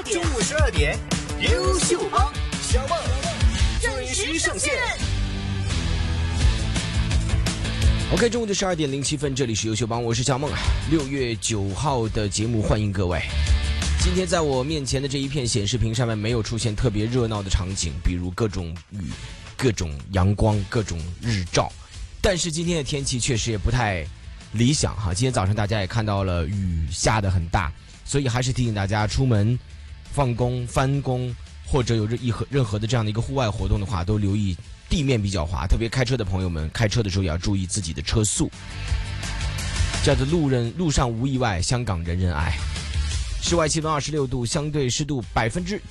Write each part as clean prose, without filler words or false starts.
中午12点，优秀帮小梦准时上线。OK， 中午的12点07分，这里是优秀帮，我是小梦。6月9号的节目，欢迎各位。今天在我面前的这一片显示屏上面没有出现特别热闹的场景，比如各种雨、各种阳光、各种日照，但是今天的天气确实也不太理想哈。今天早上大家也看到了雨下得很大，所以还是提醒大家出门放工、翻工或者有任何的这样的一个户外活动的话，都留意地面比较滑，特别开车的朋友们，开车的时候也要注意自己的车速。叫做路上无意外，香港人人爱。室外气温26度，相对湿度78%。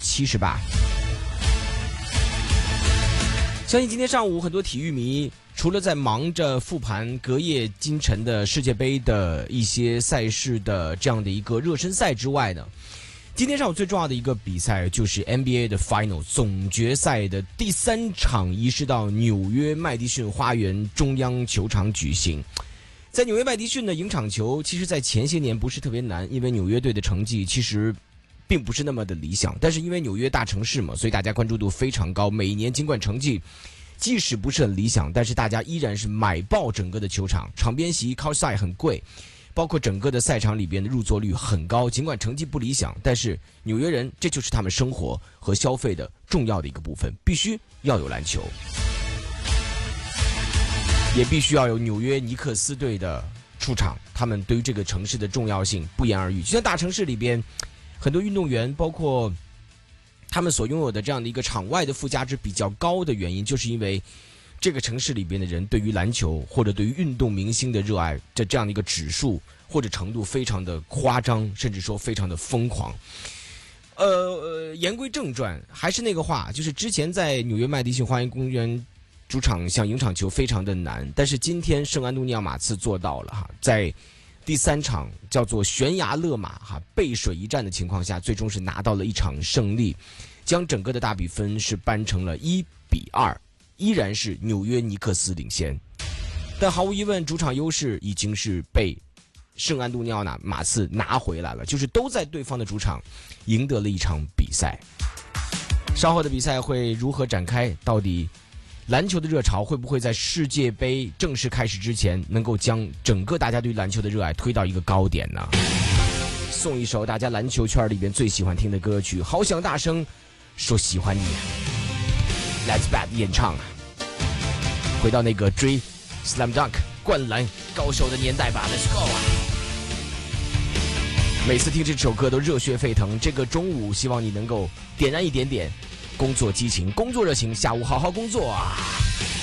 相信今天上午很多体育迷除了在忙着复盘隔夜今晨的世界杯的一些赛事的这样的一个热身赛之外呢，今天上午最重要的一个比赛就是 NBA 的 Final 总决赛的第3场移师到纽约麦迪逊花园中央球场举行。在纽约麦迪逊的赢场球，其实在前些年不是特别难，因为纽约队的成绩其实并不是那么的理想，但是因为纽约大城市嘛，所以大家关注度非常高。每一年尽管成绩即使不是很理想，但是大家依然是买爆整个的球场，场边席 courtside 很贵，包括整个的赛场里边的入座率很高。尽管成绩不理想，但是纽约人这就是他们生活和消费的重要的一个部分，必须要有篮球，也必须要有纽约尼克斯队的出场，他们对于这个城市的重要性不言而喻。就像大城市里边很多运动员，包括他们所拥有的这样的一个场外的附加值比较高的原因，就是因为这个城市里边的人对于篮球或者对于运动明星的热爱的这样的一个指数或者程度非常的夸张，甚至说非常的疯狂。言归正传，还是那个话，就是之前在纽约麦迪逊花园公园主场想赢场球非常的难，但是今天圣安东尼奥马刺做到了哈，在第3场叫做悬崖勒马哈背水一战的情况下，最终是拿到了一场胜利，将整个的大比分是扳成了1-2，依然是纽约尼克斯领先。但毫无疑问，主场优势已经是被圣安东尼奥马刺拿回来了，就是都在对方的主场赢得了一场比赛。稍后的比赛会如何展开？到底篮球的热潮会不会在世界杯正式开始之前能够将整个大家对篮球的热爱推到一个高点呢？送一首大家篮球圈里边最喜欢听的歌曲，好想大声说喜欢你。Let's Bad 演唱啊，回到那个追 Slam Dunk 灌篮高手的年代吧。 Let's go 啊！每次听这首歌都热血沸腾，这个中午希望你能够点燃一点点工作激情、工作热情，下午好好工作啊！